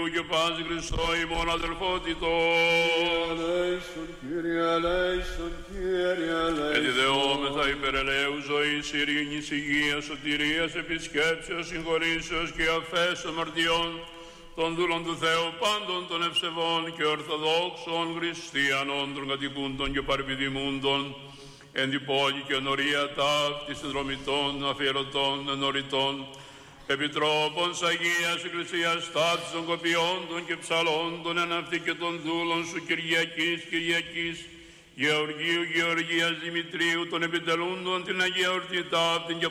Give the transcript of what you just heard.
και πας Χριστό ημών αδελφότητο. Κύριε ελέησον, Κύριε ελέησον. Εδιδεόμεθα υπερελαίου ζωής, ειρήνης, υγείας, σωτηρίας, επισκέψεως, συγχωρήσεως και αφές αμαρτιών των δούλων του Θεού πάντων των ευσεβών και ορθοδόξων χριστιανών των κατοικούντων και παρεπιδημούντων εν την πόλη και ενορία ταύτη συνδρομητών, αφιερωτών, ενωρητών, επιτρόπων της Αγίας Εκκλησίας ταύτης των κοπιόντων και ψαλόντων εν αυτή και των δούλων σου Κυριακής, Γεωργίου, Γεωργίας, Δημητρίου, των επιτελούντων την Αγία Ορτή ταύτην και